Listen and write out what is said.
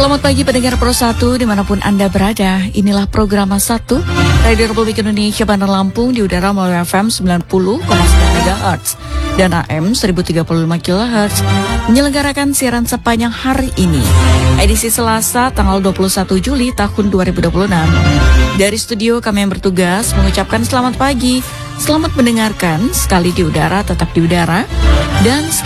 Selamat pagi pendengar Pro 1 dimanapun Anda berada. Inilah program 1 Radio Republik Indonesia Bandar Lampung di udara melalui FM 90,9 MHz dan AM 1035 kHz menyelenggarakan siaran sepanjang hari ini. Edisi Selasa tanggal 21 Juli tahun 2026. Dari studio kami yang bertugas mengucapkan selamat pagi, selamat mendengarkan, sekali di udara tetap di udara, dan sekali